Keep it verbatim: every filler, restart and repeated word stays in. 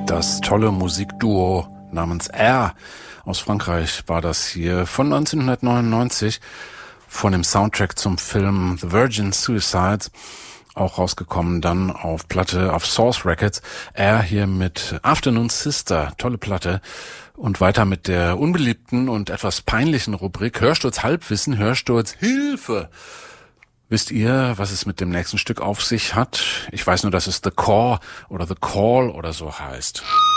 Das tolle Musikduo namens R aus Frankreich war das hier von neunzehnhundertneunundneunzig von dem Soundtrack zum Film The Virgin Suicides, auch rausgekommen dann auf Platte auf Source Records. R hier mit Afternoon Sister, tolle Platte. Und weiter mit der unbeliebten und etwas peinlichen Rubrik Hörsturz Halbwissen, Hörsturz Hilfe. Wisst ihr, was es mit dem nächsten Stück auf sich hat? Ich weiß nur, dass es The Core oder The Call oder so heißt.